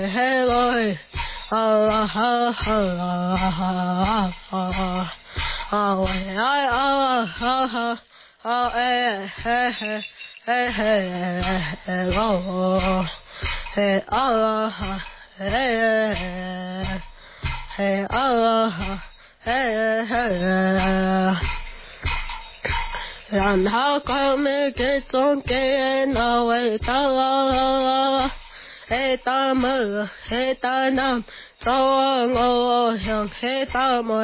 Hey, and how come it gets on getting away? Hey, Tam, hey, Tanam, so long, oh, young, hey, Tam.